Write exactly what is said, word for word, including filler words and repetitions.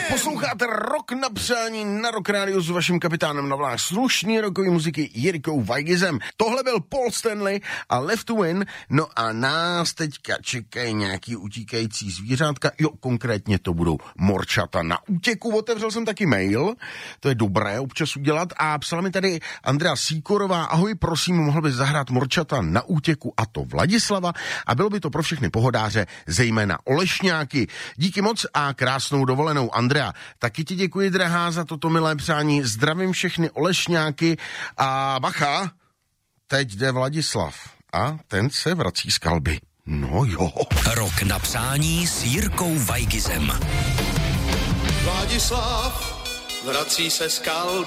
Posloucháte Rok na přání na Rock Radio s vaším kapitánem na vlnách slušný rokový muziky Jirkou Weigizem. Tohle byl Paul Stanley a Left to Win. No a nás teďka čekají nějaký utíkající zvířátka. Jo, konkrétně to budou morčata na útěku. Otevřel jsem taky mail, to je dobré občas udělat. A psala mi tady Andrea Sýkorová. Ahoj, prosím, mohl bys zahrát morčata na útěku, a to Vladislava. A bylo by to pro všechny pohodáře, zejména olešňáky. Díky moc a krásnou dovolenou, Andrea. Taky ti děkuji, drahá, za toto milé přání. Zdravím všechny olešňáky a bacha, teď jde Vladislav a ten se vrací z kalby. No jo. Rok na přání s Jirkou Weigizem. Vladislav vrací se z kalby.